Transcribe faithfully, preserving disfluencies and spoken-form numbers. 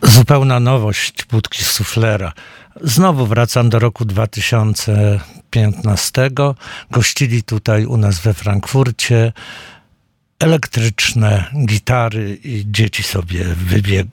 zupełna nowość Budki Suflera. Znowu wracam do roku dwa tysiące piętnastego. Gościli tutaj u nas we Frankfurcie. Elektryczne gitary i dzieci sobie wybiegły.